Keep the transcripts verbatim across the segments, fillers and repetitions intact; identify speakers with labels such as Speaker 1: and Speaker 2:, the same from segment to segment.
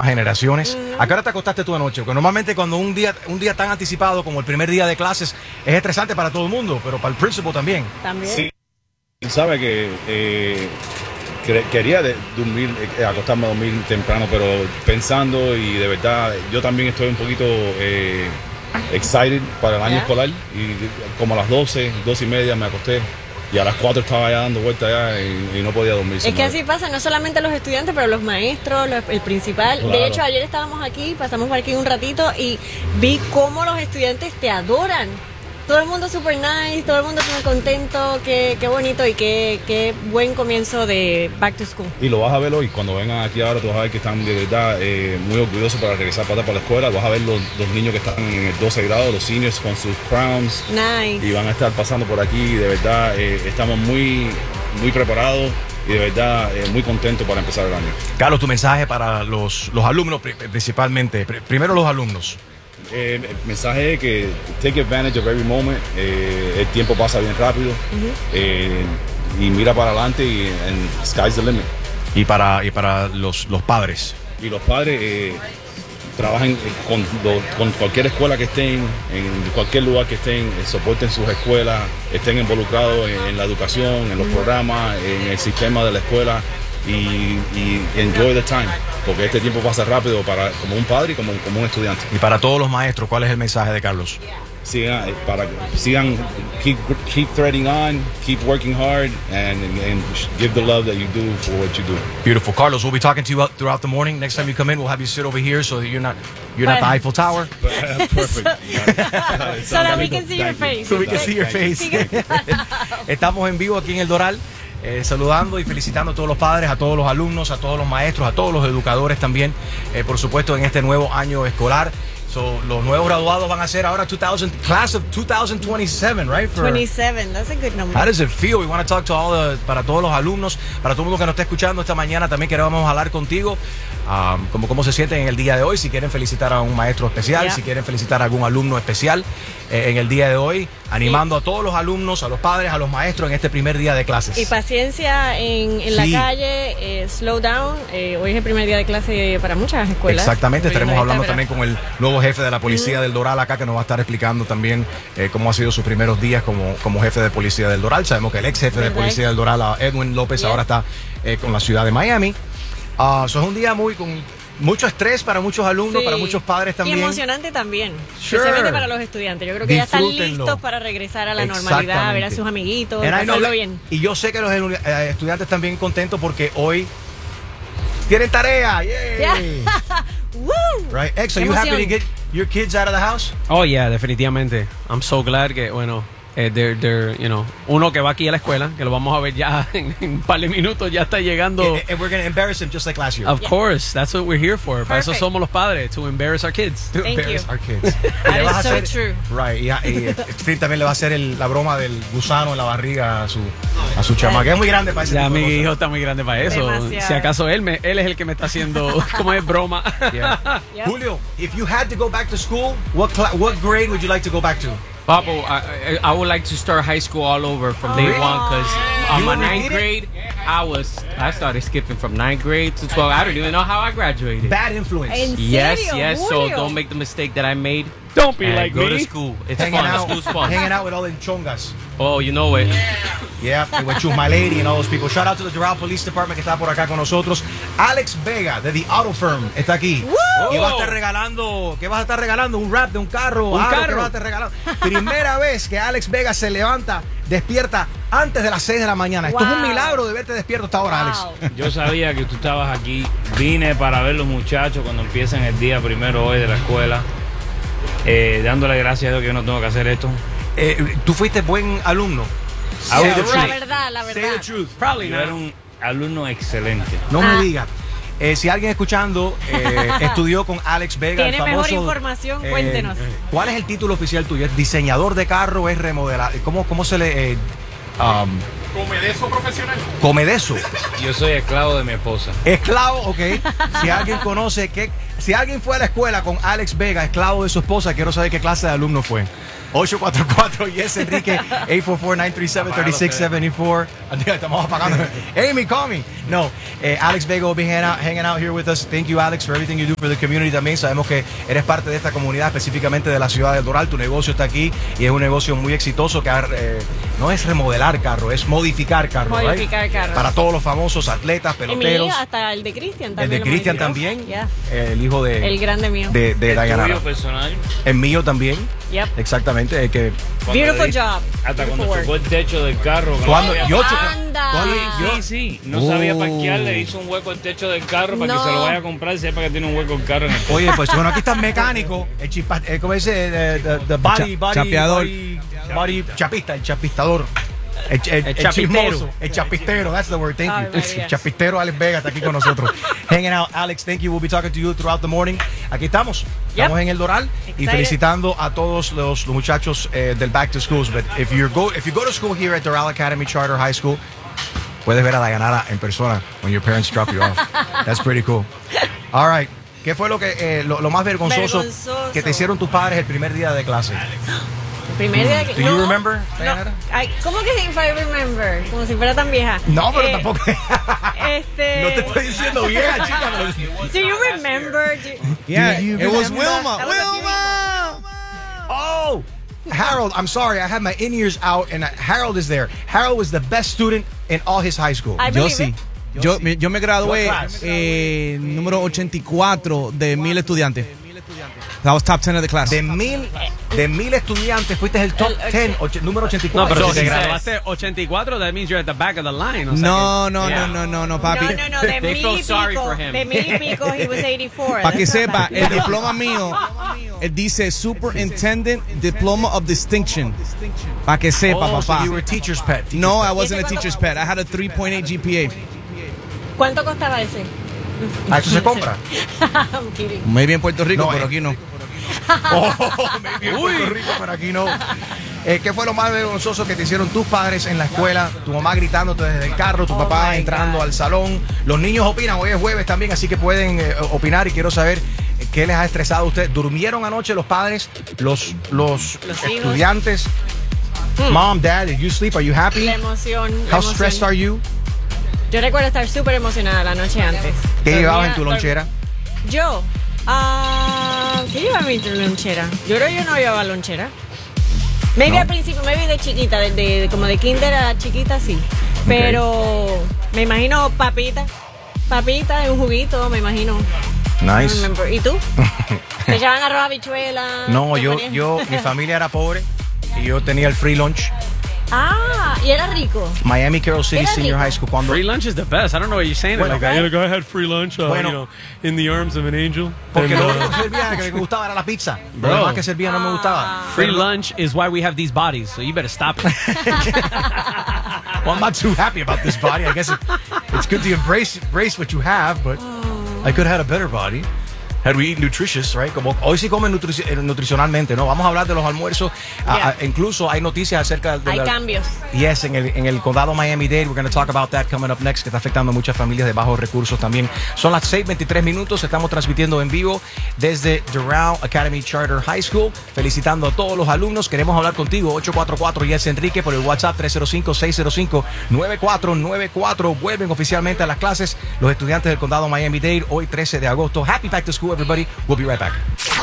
Speaker 1: generaciones.
Speaker 2: Uh-huh.
Speaker 1: ¿A qué hora te acostaste tú anoche? Porque normalmente cuando un día, un día tan anticipado como el primer día de clases es estresante para todo el mundo, pero para el principal también.
Speaker 2: También.
Speaker 3: Sí, sabe que eh, quería de, dormir, eh, acostarme a dormir temprano, pero pensando y de verdad yo también estoy un poquito eh, excited para el año
Speaker 2: Yeah.
Speaker 3: escolar y como a las doce, doce y media me acosté y a las cuatro estaba ya dando vueltas ya y, y no podía dormir.
Speaker 2: Es que así pasa, no solamente los estudiantes, pero los maestros, los, el principal.
Speaker 3: Claro.
Speaker 2: De hecho, ayer estábamos aquí, pasamos por aquí un ratito y vi cómo los estudiantes te adoran. Todo el mundo super nice, todo el mundo súper contento, qué, qué bonito y qué, qué buen comienzo de Back to School.
Speaker 3: Y lo vas a ver hoy, cuando vengan aquí ahora, tú vas a ver que están de verdad eh, muy orgullosos para regresar para, para la escuela. Vas a ver los, los niños que están en el doce grado, los seniors con sus crowns.
Speaker 2: Nice.
Speaker 3: Y van a estar pasando por aquí. Y de verdad, eh, estamos muy, muy preparados y de verdad eh, muy contentos para empezar el año.
Speaker 1: Carlos, tu mensaje para los, los alumnos principalmente. Pr- primero los alumnos.
Speaker 3: Eh, el mensaje es que take advantage of every moment. Eh, el tiempo pasa bien rápido.
Speaker 2: Uh-huh.
Speaker 3: eh, y mira para adelante y and sky's the limit.
Speaker 1: Y para, y para los, los padres.
Speaker 3: Y los padres eh, trabajen con, con cualquier escuela que estén, en cualquier lugar que estén, eh, soporten sus escuelas, estén involucrados en, en la educación, en los programas, en el sistema de la escuela y, y enjoy the time, porque este tiempo pasa rápido para como un padre y como, como un estudiante.
Speaker 1: Y para todos los maestros, ¿cuál es el mensaje de Carlos?
Speaker 3: Sigan, para, sigan keep, keep threading on, keep working hard, and, and give the love that you do for what you do.
Speaker 1: Beautiful. Carlos, we'll be talking to you throughout the morning. Next time you come in, we'll have you sit over here so that you're not you're not the Eiffel Tower.
Speaker 3: Perfect.
Speaker 2: So that we can see your face.
Speaker 1: So we can see your face. Estamos en vivo aquí en El Doral, eh, saludando y felicitando a todos los padres, a todos los alumnos, a todos los maestros, a todos los educadores también, eh, por supuesto, en este nuevo año escolar. So, los nuevos graduados van a ser ahora two thousand, class of twenty twenty-seven, right? For,
Speaker 2: twenty-seven, that's a good number.
Speaker 1: How does it feel? We want to talk to all the, para todos los alumnos, para todo el mundo que nos está escuchando esta mañana, también queremos hablar contigo, um, como cómo se sienten en el día de hoy, si quieren felicitar a un maestro especial,
Speaker 2: Yeah.
Speaker 1: si quieren felicitar a algún alumno especial eh, en el día de hoy, animando a todos los alumnos, a los padres, a los maestros en este primer día de clases.
Speaker 2: Y paciencia en, en
Speaker 1: Sí.
Speaker 2: la calle, eh, slow down. Eh, hoy es el primer día de clase para muchas escuelas.
Speaker 1: Exactamente, estaremos
Speaker 2: Ahorita,
Speaker 1: hablando
Speaker 2: ¿verdad?
Speaker 1: también con el nuevo jefe de la policía del Doral acá, que nos va a estar explicando también eh, cómo ha sido sus primeros días como, como jefe de policía del Doral. Sabemos que el ex jefe de
Speaker 2: ¿Verdad?
Speaker 1: policía del Doral, Edwin López,
Speaker 2: Yes.
Speaker 1: ahora está eh, con la ciudad de Miami. Uh, so es un día muy con mucho estrés para muchos alumnos,
Speaker 2: Sí.
Speaker 1: para muchos padres también.
Speaker 2: Y emocionante también,
Speaker 1: Sure.
Speaker 2: especialmente para los estudiantes. Yo creo que ya están
Speaker 1: Disfrútenlo.
Speaker 2: listos para regresar a la normalidad, a ver a sus amiguitos,
Speaker 1: And I know
Speaker 2: pasarlo
Speaker 1: that-
Speaker 2: bien.
Speaker 1: Y yo sé que los eh, estudiantes están bien contentos porque hoy tienen tarea. Yay.
Speaker 2: Yeah. Woo.
Speaker 1: Right, Ex,
Speaker 2: Qué
Speaker 1: are you happy to
Speaker 2: emoción.
Speaker 1: get your kids out of the house?
Speaker 4: Oh, yeah, definitivamente. I'm so glad que, bueno, eh, they're, they're, you know, uno que va aquí a la escuela, que lo vamos a ver ya en, en un par de minutos, ya está llegando.
Speaker 1: And, and we're going to embarrass them just like last year.
Speaker 4: Of course, that's what we're here for. Para eso
Speaker 2: Perfect.
Speaker 4: somos los padres, to embarrass our kids.
Speaker 1: To
Speaker 2: Thank
Speaker 1: embarrass
Speaker 2: you.
Speaker 1: our kids.
Speaker 2: That
Speaker 1: Le vas
Speaker 2: is
Speaker 1: a
Speaker 2: so
Speaker 1: hacer-
Speaker 2: true.
Speaker 1: Right, y, y Steve también le va a hacer el- la broma del gusano en la barriga a su, a su chama, que es muy grande para ese
Speaker 4: Ya
Speaker 1: tipo de
Speaker 4: mi
Speaker 1: cosas.
Speaker 4: hijo está muy grande para eso.
Speaker 2: Demasiado.
Speaker 4: Si acaso él, me, él es el que me está haciendo, como es broma.
Speaker 1: Yeah.
Speaker 2: Yep.
Speaker 1: Julio, if you had to go back to school, what cla- what grade would you like to go back to?
Speaker 5: Papa, I, I would like to start high school all over from day
Speaker 2: Really?
Speaker 5: one because on
Speaker 1: You
Speaker 5: my
Speaker 1: would
Speaker 5: ninth
Speaker 1: repeat it?
Speaker 5: grade, I was I started skipping from ninth grade to twelve. I don't even know how I graduated.
Speaker 1: Bad influence.
Speaker 2: En
Speaker 5: Yes,
Speaker 2: serio,
Speaker 5: yes.
Speaker 2: Julio?
Speaker 5: So don't make the mistake that I made.
Speaker 4: Don't be
Speaker 5: and
Speaker 4: like
Speaker 5: go
Speaker 4: me.
Speaker 5: to school. It's
Speaker 1: hanging
Speaker 5: fun.
Speaker 1: out,
Speaker 5: School's fun.
Speaker 1: hanging out with all the chongas.
Speaker 5: Oh, you know it.
Speaker 1: Yeah, with you, my lady, and all those people. Shout out to the Doral Police Department que está por acá con nosotros. Alex Vega de The Auto Firm está aquí.
Speaker 2: Woo!
Speaker 1: Y va a estar regalando, ¿qué vas a estar regalando? Un wrap de un carro.
Speaker 4: Un
Speaker 1: algo que
Speaker 4: carro.
Speaker 1: vas a estar regalando. Primera vez que Alex Vega se levanta, despierta antes de las seis de la mañana. Esto es un
Speaker 2: Wow.
Speaker 1: milagro de verte despierto hasta ahora, Alex.
Speaker 2: Wow.
Speaker 6: Yo sabía que tú estabas aquí. Vine para ver los muchachos cuando empiezan el día primero hoy de la escuela. Eh, dándole gracias a Dios que yo no tengo que hacer esto.
Speaker 1: Eh, ¿Tú fuiste buen alumno?
Speaker 6: I was
Speaker 1: Say the
Speaker 6: the
Speaker 1: truth.
Speaker 2: La verdad, la
Speaker 1: Say
Speaker 2: verdad.
Speaker 1: the truth.
Speaker 4: Probably
Speaker 6: Yo
Speaker 4: not.
Speaker 6: era un alumno excelente.
Speaker 1: No
Speaker 2: Ah.
Speaker 1: me digas. Eh, si alguien escuchando eh, estudió con Alex Vega,
Speaker 2: Tiene
Speaker 1: el famoso,
Speaker 2: mejor información,
Speaker 1: eh,
Speaker 2: cuéntenos.
Speaker 1: ¿Cuál es el título oficial tuyo? ¿Es diseñador de carro? ¿Es remodelador? ¿Cómo, cómo se le...? Eh, um,
Speaker 7: Comedeso profesional.
Speaker 1: Comedeso.
Speaker 6: Yo soy esclavo de mi esposa.
Speaker 1: Esclavo, ok. Si alguien conoce qué, si alguien fue a la escuela con Alex Vega, esclavo de su esposa, quiero saber qué clase de alumno fue. ocho cuatro cuatro, yes, Enrique, eight four four, nine three seven, three six seven four. Estamos apagando. Amy, call me. No, eh, Alex Vega will be hanging out, hanging out here with us. Thank you, Alex, for everything you do for the community también. Sabemos que eres parte de esta comunidad, específicamente de la ciudad del Doral. Tu negocio está aquí y es un negocio muy exitoso que eh, no es remodelar carro, es modificar carro.
Speaker 2: Modificar
Speaker 1: right?
Speaker 2: carro.
Speaker 1: Para todos los famosos atletas, peloteros.
Speaker 2: Y mi, hasta el de Cristian también.
Speaker 1: El de Cristian también.
Speaker 2: Yeah.
Speaker 1: El hijo de...
Speaker 2: El grande mío.
Speaker 1: De, de
Speaker 6: El
Speaker 1: Dayanara.
Speaker 6: tuyo personal.
Speaker 1: El mío también.
Speaker 2: Yep.
Speaker 1: Exactamente. El que...
Speaker 6: Cuando
Speaker 2: Beautiful
Speaker 6: le di-
Speaker 2: job.
Speaker 6: Hasta
Speaker 2: Beautiful
Speaker 6: cuando
Speaker 2: work.
Speaker 6: chocó el techo del carro. que
Speaker 1: Cuando
Speaker 6: no sabía-
Speaker 1: yo choqué-
Speaker 2: Anda.
Speaker 1: cuando yo-
Speaker 6: Sí, sí. No
Speaker 1: Oh.
Speaker 6: sabía parquear, le hizo un hueco al techo del carro para
Speaker 2: No.
Speaker 6: que se lo vaya a comprar y sepa que tiene un hueco el carro en el techo.
Speaker 1: Oye, pues bueno, aquí está el mecánico, el chispa, eh, ¿cómo dice? The, the- the body,
Speaker 7: Cha-
Speaker 1: body,
Speaker 7: chapeador.
Speaker 1: body, body, chapista, el chapistador. El, el, el,
Speaker 4: El chapistero.
Speaker 1: chismoso, el chapistero, that's the word, thank
Speaker 2: Ay,
Speaker 1: you.
Speaker 2: María.
Speaker 1: Chapistero Alex Vega está aquí con nosotros. Hanging out, Alex, thank you, we'll be talking to you throughout the morning. Aquí estamos, estamos en el Doral y
Speaker 2: Excited.
Speaker 1: felicitando a todos los, los muchachos eh, del Back to Schools. But if you go, if you go to school here at Doral Academy Charter High School, puedes ver a Dayanara en persona when your parents drop you off. That's pretty cool. All right. ¿Qué fue lo que eh, lo, lo más vergonzoso,
Speaker 2: Vergonzoso.
Speaker 1: que te hicieron tus padres el primer día de clase?
Speaker 2: El primer día que.
Speaker 1: Do you remember,
Speaker 2: No.
Speaker 1: Dayanara?
Speaker 2: Ay, ¿cómo que if I remember? Como si fuera tan vieja.
Speaker 1: No, pero
Speaker 2: Eh,
Speaker 1: tampoco.
Speaker 2: Este.
Speaker 1: No te estoy diciendo vieja, chica. pero-
Speaker 2: Do you remember? Do-
Speaker 7: Yeah,
Speaker 1: Do you
Speaker 7: it was
Speaker 1: remember
Speaker 7: Wilma.
Speaker 2: that? That was a few
Speaker 7: Wilma!
Speaker 1: Oh, Harold, I'm sorry, I had my in-ears out, and Harold is there. Harold was the best student in all his high school.
Speaker 2: I
Speaker 7: Yo
Speaker 2: believe
Speaker 7: sí.
Speaker 2: it.
Speaker 7: Yo, me- yo me gradué
Speaker 1: What class?
Speaker 7: eh, número ochenta y cuatro de mil estudiantes. That was top ten of the class.
Speaker 1: De mil, de mil estudiantes, fuiste el top
Speaker 2: El-
Speaker 1: ten, och- número ochenta y
Speaker 4: No,
Speaker 1: cuatro.
Speaker 4: pero
Speaker 1: So,
Speaker 4: si te
Speaker 1: he said-
Speaker 4: graduaste ochenta y cuatro, that means you're at the back of the line. O sea
Speaker 7: No, no,
Speaker 4: Yeah.
Speaker 7: no, no, no, no, papi.
Speaker 2: No, no, no, de
Speaker 4: They
Speaker 2: mil
Speaker 4: felt
Speaker 2: y
Speaker 4: sorry
Speaker 2: pico.
Speaker 4: for him.
Speaker 2: De mil y pico, he was eighty-four.
Speaker 7: Para que
Speaker 2: That's not
Speaker 7: sepa,
Speaker 2: bad.
Speaker 7: el diploma mío, él dice Superintendent Diploma of Distinction. Para que sepa,
Speaker 1: Oh, so
Speaker 7: papá.
Speaker 1: you were a teacher's pet. teacher's
Speaker 7: No, I
Speaker 1: pet.
Speaker 7: wasn't a teacher's pet. I had a three point eight G P A.
Speaker 2: ¿Cuánto costaba ese?
Speaker 1: Ah, ¿eso se compra?
Speaker 2: I'm kidding.
Speaker 7: Maybe en Puerto Rico,
Speaker 1: No,
Speaker 7: pero
Speaker 1: eh.
Speaker 7: aquí no.
Speaker 1: Oh, maybe en Puerto Rico, pero aquí no. Eh, ¿Qué fue lo más vergonzoso que te hicieron tus padres en la escuela? Tu mamá gritándote desde el carro, tu
Speaker 2: Oh
Speaker 1: papá
Speaker 2: my
Speaker 1: entrando
Speaker 2: God.
Speaker 1: al salón. Los niños opinan, hoy es jueves también, así que pueden eh, opinar y quiero saber eh, qué les ha estresado a ustedes. ¿Durmieron anoche los padres, los, los,
Speaker 2: Los hijos.
Speaker 1: estudiantes? Mom, Dad, did you sleep? Are you happy?
Speaker 2: La emoción. la
Speaker 1: How
Speaker 2: emoción.
Speaker 1: stressed are you?
Speaker 2: Yo recuerdo estar súper emocionada la noche antes.
Speaker 1: ¿Qué
Speaker 2: Dormía-
Speaker 1: llevabas en tu
Speaker 2: dor-
Speaker 1: lonchera?
Speaker 2: Yo. ah, ¿Qué llevaba en mi lonchera? Yo creo que yo no llevaba lonchera. Maybe
Speaker 1: ¿No?
Speaker 2: al principio, maybe de chiquita, de, de- como de kinder a chiquita, sí. Pero me imagino papita. Papita y un juguito, me imagino. I
Speaker 1: Nice.
Speaker 2: remember. ¿Y tú? ¿Te echaban arroz habichuela?
Speaker 1: No,
Speaker 2: ¿Te
Speaker 1: yo,
Speaker 2: ponían-
Speaker 1: yo, mi familia era pobre y yo tenía el free lunch.
Speaker 2: Ah, y era rico.
Speaker 1: Miami Carroll City
Speaker 2: Era
Speaker 1: Senior
Speaker 2: rico.
Speaker 1: High School. Cuando,
Speaker 4: Free lunch is the best. I don't know what you're saying.
Speaker 1: Bueno,
Speaker 4: like that.
Speaker 2: right?
Speaker 4: You know, I had free lunch, uh,
Speaker 1: Bueno.
Speaker 4: you know, in the arms of an angel.
Speaker 1: Porque
Speaker 4: And,
Speaker 1: lo
Speaker 4: uh,
Speaker 1: único que servía que me gustaba era la pizza. Lo
Speaker 4: Bro.
Speaker 1: demás que servía no me gustaba.
Speaker 4: Free lunch is why we have these bodies, so you better stop it.
Speaker 1: Well, I'm not too happy about this body. I guess it, it's good to embrace embrace what you have, but I could have had a better body. Had we eat nutritious, right? Como hoy sí comen nutri- eh, nutricionalmente, ¿no? Vamos a hablar de los almuerzos. Ah,
Speaker 2: Yeah.
Speaker 1: ah, incluso hay noticias acerca de
Speaker 2: Hay
Speaker 1: la-
Speaker 2: cambios.
Speaker 1: Yes, en el, en el condado Miami-Dade. We're going to talk about that coming up next, que está afectando a muchas familias de bajos recursos también. Son las seis veintitrés minutos. Estamos transmitiendo en vivo desde Doral Academy Charter High School. Felicitando a todos los alumnos. Queremos hablar contigo. ocho cuatro cuatro Yes Enrique por el WhatsApp tres cero cinco, seis cero cinco, nueve cuatro nueve cuatro. Vuelven oficialmente a las clases los estudiantes del condado Miami-Dade hoy trece de agosto. Happy back to school, everybody. We'll be right back.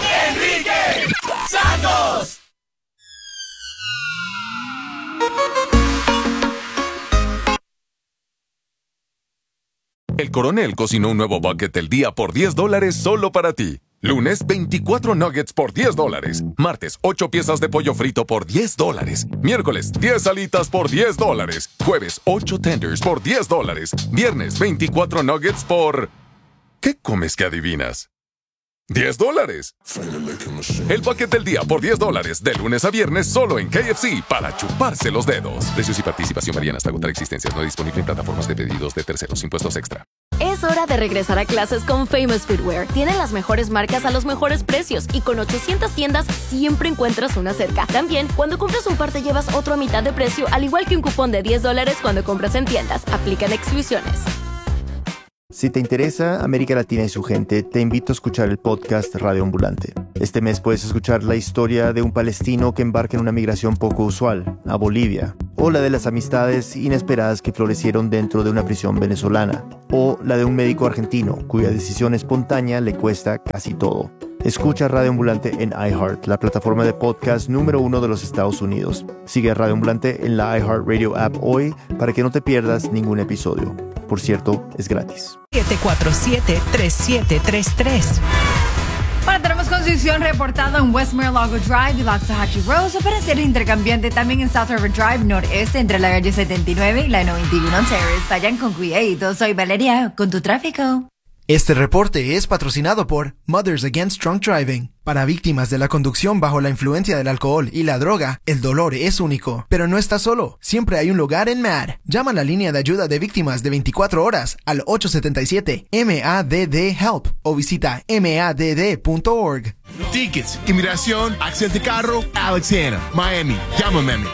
Speaker 8: El Coronel cocinó un nuevo bucket del día por diez dólares solo para ti. Lunes, veinticuatro nuggets por diez dólares. Martes, ocho piezas de pollo frito por diez dólares. Miércoles, diez alitas por diez dólares. Jueves, ocho tenders por diez dólares. Viernes, veinticuatro nuggets por... ¿Qué comes que adivinas? diez dólares. El bucket del día por diez dólares, de lunes a viernes, solo en K F C, para chuparse los dedos. Precios y participación varían hasta agotar existencias. No disponible en plataformas de pedidos de terceros. Impuestos extra.
Speaker 9: Es hora de regresar a clases con Famous Footwear. Tienen las mejores marcas a los mejores precios y con ochocientas tiendas siempre encuentras una cerca. También, cuando compras un par te llevas otro a mitad de precio, al igual que un cupón de diez dólares cuando compras en tiendas. Aplican exclusiones.
Speaker 10: Si te interesa América Latina y su gente, te invito a escuchar el podcast Radio Ambulante. Este mes puedes escuchar la historia de un palestino que embarca en una migración poco usual, a Bolivia, o la de las amistades inesperadas que florecieron dentro de una prisión venezolana, o la de un médico argentino cuya decisión espontánea le cuesta casi todo. Escucha Radio Ambulante en iHeart, la plataforma de podcast número uno de los Estados Unidos. Sigue a Radio Ambulante en la iHeartRadio app hoy para que no te pierdas ningún episodio. Por cierto, es gratis.
Speaker 11: siete cuatro siete, tres siete tres tres.
Speaker 12: Ahora tenemos construcción reportada en West Mar-a-Lago Drive y Loxahatchee Rose. Operación intercambiante también en South River Drive, noreste, entre la calle setenta y nueve y la noventa y uno Terrace. Vayan con cuidado. Soy Valeria, con tu tráfico.
Speaker 13: Este reporte es patrocinado por Mothers Against Drunk Driving. Para víctimas de la conducción bajo la influencia del alcohol y la droga, el dolor es único. Pero no estás solo. Siempre hay un lugar en M A D. Llama a la línea de ayuda de víctimas de veinticuatro horas al ocho siete siete M A D D HELP o visita M A D D punto org.
Speaker 14: Tickets, inmigración, accidente de carro, Alex Hanna, Miami. Llámame a mí.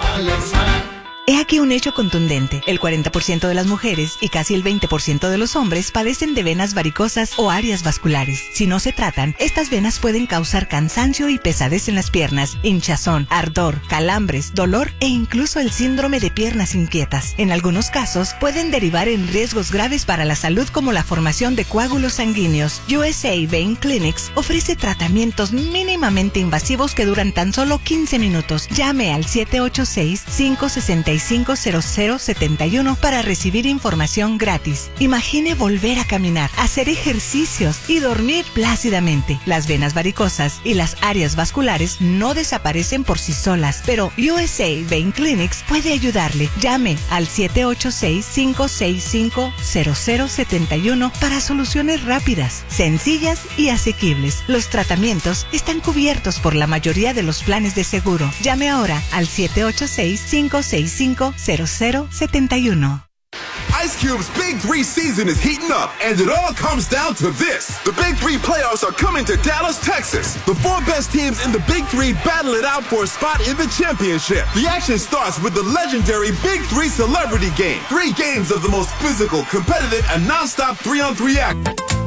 Speaker 11: He aquí un hecho contundente. El cuarenta por ciento de las mujeres y casi el veinte por ciento de los hombres padecen de venas varicosas o áreas vasculares. Si no se tratan, estas venas pueden causar cansancio y pesadez en las piernas, hinchazón, ardor, calambres, dolor e incluso el síndrome de piernas inquietas. En algunos casos, pueden derivar en riesgos graves para la salud como la formación de coágulos sanguíneos. U S A Vein Clinics ofrece tratamientos mínimamente invasivos que duran tan solo quince minutos. Llame al siete ocho seis, cinco seis cinco cero cero siete uno para recibir información gratis. Imagine volver a caminar, hacer ejercicios y dormir plácidamente. Las venas varicosas y las áreas vasculares no desaparecen por sí solas, pero U S A Vein Clinics puede ayudarle. Llame al siete ocho seis, cinco seis cinco, cero cero siete uno para soluciones rápidas, sencillas y asequibles. Los tratamientos están cubiertos por la mayoría de los planes de seguro. Llame ahora al siete ocho seis, cinco seis cinco, cero cero siete uno.
Speaker 15: Ice Cube's Big Three season is heating up, and it all comes down to this. The Big Three playoffs are coming to Dallas, Texas. The four best teams in the Big Three battle it out for a spot in the championship. The action starts with the legendary Big Three Celebrity Game. Three games of the most physical, competitive, and non-stop three-on-three action.